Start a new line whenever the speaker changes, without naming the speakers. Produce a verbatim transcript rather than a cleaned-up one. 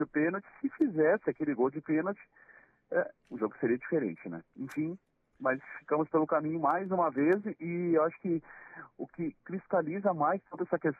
do pênalti, se fizesse aquele gol de pênalti, é, o jogo seria diferente, né? Enfim, mas ficamos pelo caminho mais uma vez e eu acho que o que cristaliza mais toda essa questão